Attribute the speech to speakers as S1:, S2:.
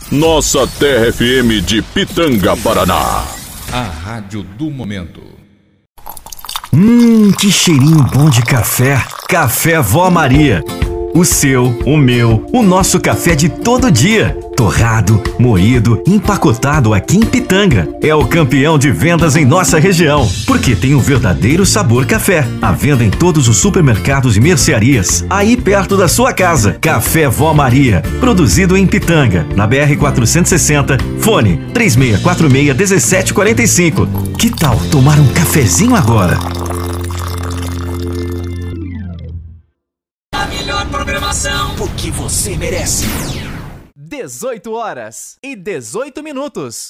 S1: Nossa Terra FM de Pitanga, Paraná.
S2: A rádio do momento.
S3: Que cheirinho bom de café. Café Vó Maria. O seu, o meu, o nosso café de todo dia. Torrado, moído, empacotado aqui em Pitanga. É o campeão de vendas em nossa região, porque tem um verdadeiro sabor café. À venda em todos os supermercados e mercearias, aí perto da sua casa. Café Vó Maria, produzido em Pitanga, na BR-460, fone 3646-1745. Que tal tomar um cafezinho agora?
S4: A melhor programação, porque você merece.
S5: 18 horas e 18 minutos.